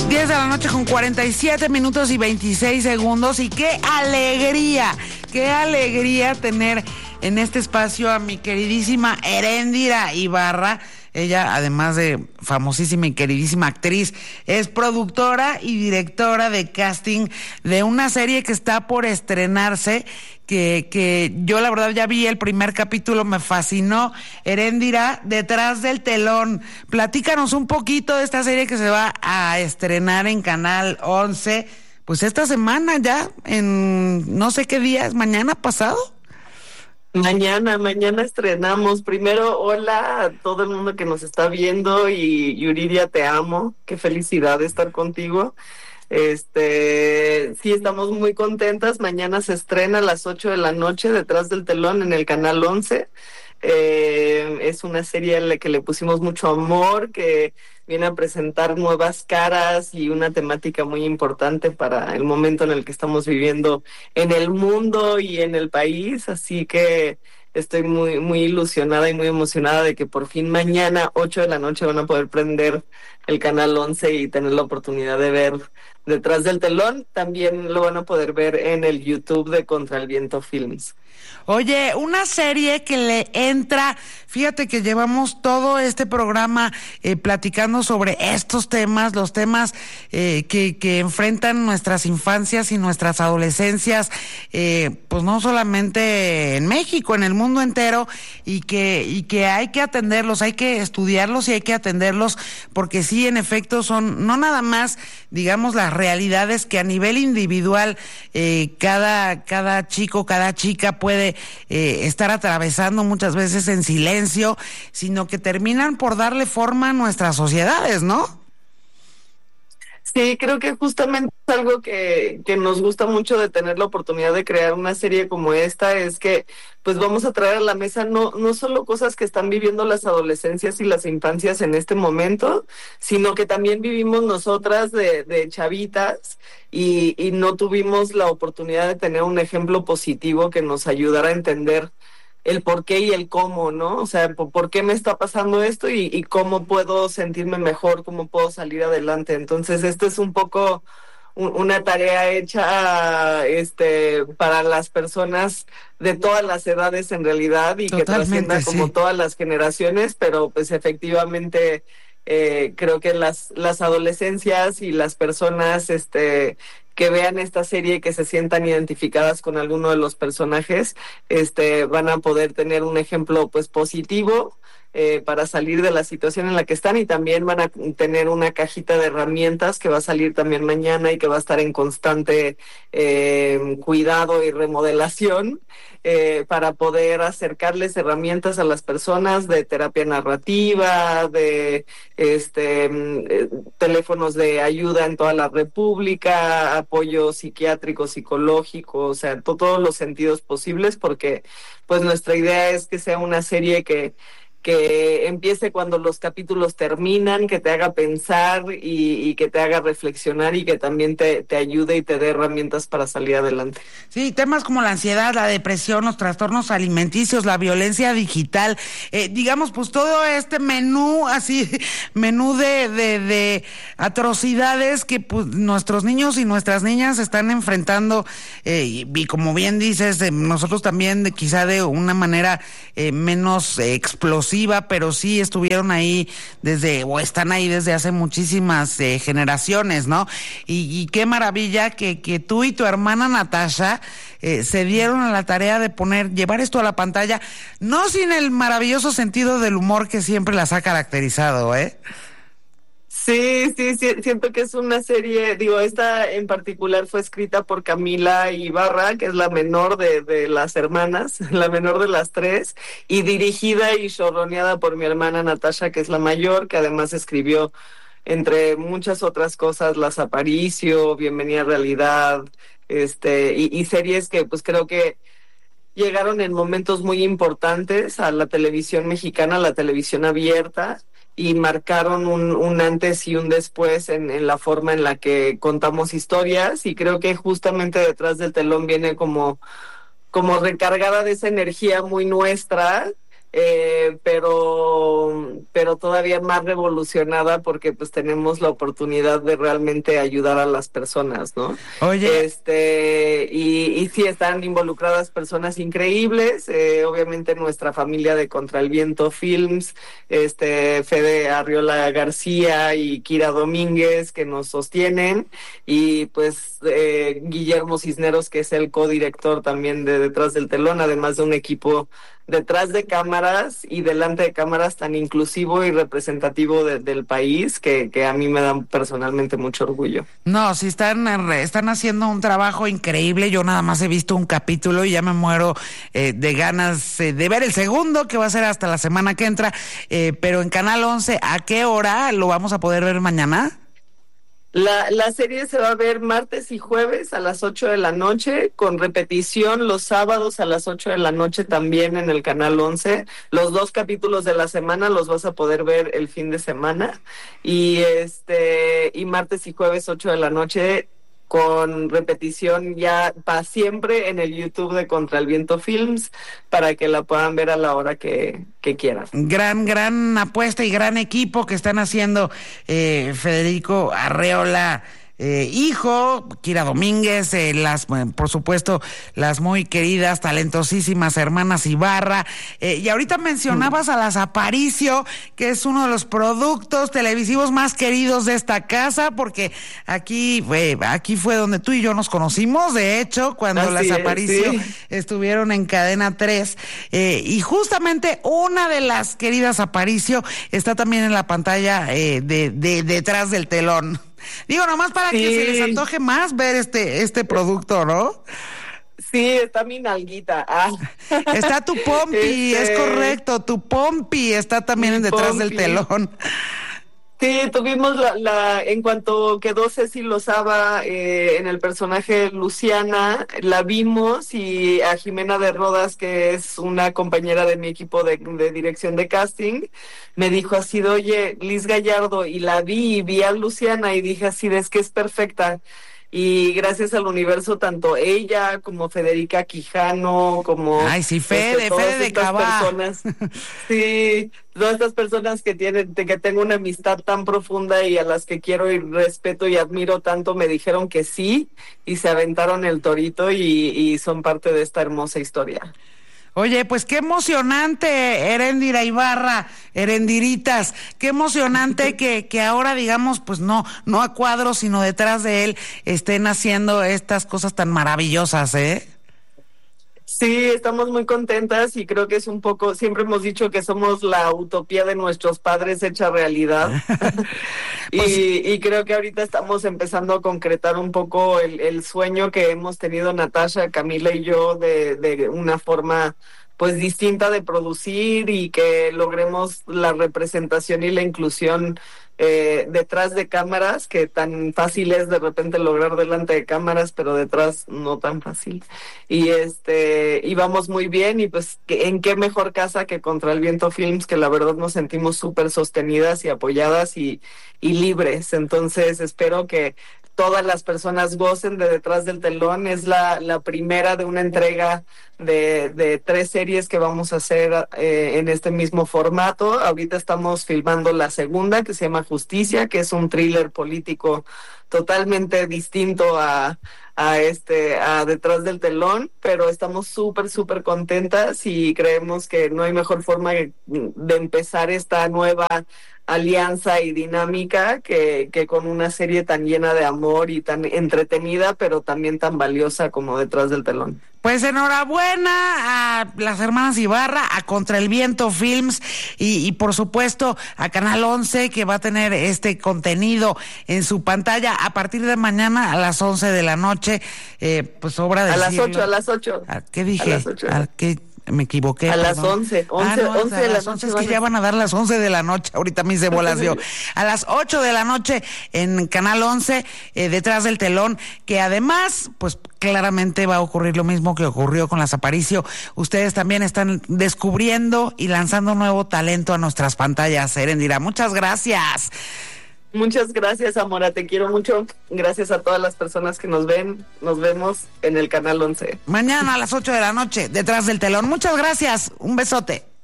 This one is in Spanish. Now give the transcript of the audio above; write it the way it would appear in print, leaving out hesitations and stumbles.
10 de la noche con 47 minutos y 26 segundos. Y qué alegría tener en este espacio a mi queridísima Eréndira Ibarra. Ella, además de famosísima y queridísima actriz, es productora y directora de casting de una serie que está por estrenarse, que yo la verdad ya vi el primer capítulo, me fascinó. Eréndira, Detrás del Telón. Platícanos un poquito de esta serie que se va a estrenar en Canal 11, pues esta semana ya, en no sé qué día, ¿es mañana pasado? Mañana estrenamos. Primero, hola a todo el mundo que nos está viendo y Yuridia, te amo. Qué felicidad estar contigo. Sí, estamos muy contentas. Mañana se estrena a las 8 de la noche Detrás del Telón en el Canal 11. Es una serie a la que le pusimos mucho amor, que viene a presentar nuevas caras y una temática muy importante para el momento en el que estamos viviendo en el mundo y en el país, así que estoy muy ilusionada y muy emocionada de que por fin mañana 8 de la noche van a poder prender el Canal 11 y tener la oportunidad de ver Detrás del Telón. También lo van a poder ver en el YouTube de Contra el Viento Films. Oye, una serie que le entra, fíjate que llevamos todo este programa platicando sobre estos temas, los temas que enfrentan nuestras infancias y nuestras adolescencias, pues no solamente en México, en el mundo entero, y que hay que atenderlos, hay que estudiarlos y hay que atenderlos, porque sí, en efecto, son no nada más, digamos, las realidades que a nivel individual cada chico, cada chica puede estar atravesando muchas veces en silencio, sino que terminan por darle forma a nuestras sociedades, ¿no? Sí, creo que justamente es algo que nos gusta mucho de tener la oportunidad de crear una serie como esta, es que pues vamos a traer a la mesa no solo cosas que están viviendo las adolescencias y las infancias en este momento, sino que también vivimos nosotras de chavitas y no tuvimos la oportunidad de tener un ejemplo positivo que nos ayudara a entender el por qué y el cómo, ¿no? O sea, por qué me está pasando esto y cómo puedo sentirme mejor, cómo puedo salir adelante. Entonces, esto es un poco una tarea hecha para las personas de todas las edades en realidad y Totalmente, que trascienda como sí, todas las generaciones, pero pues efectivamente creo que las adolescencias y las personas que vean esta serie y que se sientan identificadas con alguno de los personajes, van a poder tener un ejemplo pues positivo para salir de la situación en la que están, y también van a tener una cajita de herramientas que va a salir también mañana y que va a estar en constante cuidado y remodelación para poder acercarles herramientas a las personas de terapia narrativa, de teléfonos de ayuda en toda la República, apoyo psiquiátrico, psicológico, o sea, todos los sentidos posibles, porque pues nuestra idea es que sea una serie que empiece cuando los capítulos terminan, que te haga pensar y que te haga reflexionar y que también te ayude y te dé herramientas para salir adelante. Sí, temas como la ansiedad, la depresión, los trastornos alimenticios, la violencia digital, digamos, pues todo este menú de atrocidades que pues nuestros niños y nuestras niñas están enfrentando, y como bien dices, nosotros también quizá de una manera menos explosiva, pero sí estuvieron ahí o están ahí desde hace muchísimas generaciones, ¿no? Y qué maravilla que tú y tu hermana Natasha se dieron a la tarea de llevar esto a la pantalla, no sin el maravilloso sentido del humor que siempre las ha caracterizado, ¿eh? Sí, siento que es una serie, esta en particular fue escrita por Camila Ibarra, que es la menor de las hermanas, la menor de las tres, y dirigida y showroneada por mi hermana Natasha, que es la mayor, que además escribió, entre muchas otras cosas, Las Aparicio, Bienvenida a Realidad, y series que pues creo que llegaron en momentos muy importantes a la televisión mexicana, a la televisión abierta, y marcaron un antes y un después en la forma en la que contamos historias, y creo que justamente Detrás del Telón viene como recargada de esa energía muy nuestra, pero todavía más revolucionada porque pues tenemos la oportunidad de realmente ayudar a las personas, ¿no? Oye, Y sí están involucradas personas increíbles, obviamente nuestra familia de Contra el Viento Films, Fede Arriola García y Kira Domínguez que nos sostienen, y pues Guillermo Cisneros, que es el codirector también de Detrás del Telón, además de un equipo detrás de cámaras y delante de cámaras tan inclusivo y representativo del país que a mí me dan personalmente mucho orgullo. no, sí están haciendo un trabajo increíble. Yo nada más he visto un capítulo y ya me muero de ganas de ver el segundo, que va a ser hasta la semana que entra, pero en Canal 11, ¿a qué hora lo vamos a poder ver mañana? La serie se va a ver martes y jueves a las 8 de la noche, con repetición los sábados a las 8 de la noche también en el Canal 11. Los 2 capítulos de la semana los vas a poder ver el fin de semana. Y martes y jueves 8 de la noche con repetición ya para siempre en el YouTube de Contra el Viento Films, para que la puedan ver a la hora que quieran. Gran apuesta y gran equipo que están haciendo Federico Arreola, hijo, Kira Domínguez, por supuesto, las muy queridas, talentosísimas hermanas Ibarra, y ahorita mencionabas a las Aparicio, que es uno de los productos televisivos más queridos de esta casa, porque aquí fue donde tú y yo nos conocimos, de hecho, cuando las Aparicio estuvieron en Cadena 3, y justamente una de las queridas Aparicio está también en la pantalla de Detrás del Telón. Digo, nomás para que se les antoje más ver este producto, ¿no? Sí, está mi nalguita. Está tu Pompi, es correcto, tu Pompi está también en Detrás del Telón. Sí, tuvimos en cuanto quedó Ceci Lozaba en el personaje Luciana, la vimos, y a Jimena de Rodas, que es una compañera de mi equipo de dirección de casting, me dijo así de, oye, Liz Gallardo, y la vi a Luciana y dije así de, es que es perfecta. Y gracias al universo, tanto ella como Federica Quijano, como ay, sí, Fede de Cabá. Personas, sí, todas estas personas que tengo una amistad tan profunda y a las que quiero y respeto y admiro tanto, me dijeron que sí y se aventaron el torito y son parte de esta hermosa historia. Oye, pues qué emocionante, Eréndira Ibarra, Erendiritas, qué emocionante que ahora, digamos, pues no a cuadro, sino detrás de él estén haciendo estas cosas tan maravillosas, ¿eh? Sí, estamos muy contentas y creo que es un poco, siempre hemos dicho que somos la utopía de nuestros padres hecha realidad. Pues, y creo que ahorita estamos empezando a concretar un poco el sueño que hemos tenido Natasha, Camila y yo de una forma pues distinta de producir, y que logremos la representación y la inclusión detrás de cámaras, que tan fácil es de repente lograr delante de cámaras, pero detrás no tan fácil. Y vamos muy bien, y pues en qué mejor casa que Contra el Viento Films, que la verdad nos sentimos súper sostenidas y apoyadas y libres. Entonces espero que todas las personas gocen de Detrás del Telón. Es la primera de una entrega de 3 series que vamos a hacer en este mismo formato. Ahorita estamos filmando la segunda, que se llama Justicia, que es un thriller político totalmente distinto a Detrás del Telón, pero estamos súper contentas y creemos que no hay mejor forma de empezar esta nueva alianza y dinámica que con una serie tan llena de amor y tan entretenida, pero también tan valiosa como Detrás del Telón. Pues enhorabuena a las hermanas Ibarra, a Contra el Viento Films y por supuesto a Canal 11, que va a tener este contenido en su pantalla a partir de mañana a las 11 de la noche. Pues obra de a las 8. ¿Qué dije? A las 8. ¿Qué? Me equivoqué. A perdón. las 11 de la noche. Es que ya van a dar las 11 de la noche. Ahorita me hice bolas yo. A las 8 de la noche en Canal 11, Detrás del Telón, que además, pues claramente va a ocurrir lo mismo que ocurrió con las Aparicio. Ustedes también están descubriendo y lanzando nuevo talento a nuestras pantallas. Eréndira, muchas gracias. Muchas gracias, Amora, te quiero mucho. Gracias a todas las personas que nos ven. Nos vemos en el Canal 11. Mañana a las 8 de la noche, Detrás del Telón. Muchas gracias. Un besote.